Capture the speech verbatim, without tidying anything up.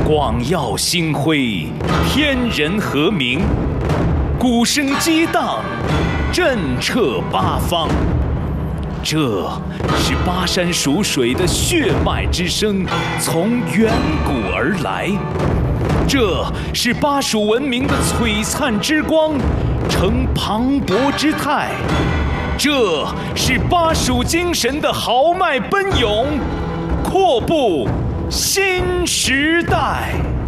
广耀星辉，天人和鸣，鼓声激荡，震彻八方。这是巴山蜀水的血脉之声，从远古而来；这是巴蜀文明的璀璨之光，呈磅礴之态；这是巴蜀精神的豪迈奔涌，阔步新时代。